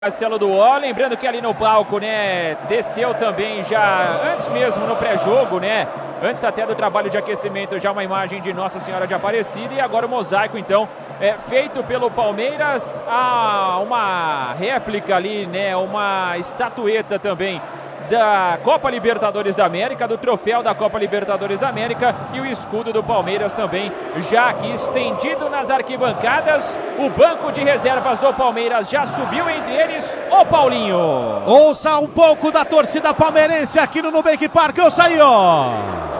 Marcelo Duó, lembrando que ali no palco, né, desceu também já antes mesmo no pré-jogo, né, antes até do trabalho de aquecimento, já uma imagem de Nossa Senhora de Aparecida, e agora o mosaico, então, feito pelo Palmeiras, uma réplica ali, né, uma estatueta também da Copa Libertadores da América, do troféu da Copa Libertadores da América, e o escudo do Palmeiras também já aqui estendido nas arquibancadas. O banco de reservas do Palmeiras já subiu, entre eles o Paulinho. Ouça um pouco da torcida palmeirense aqui no Nubank Park, ouça aí, ó.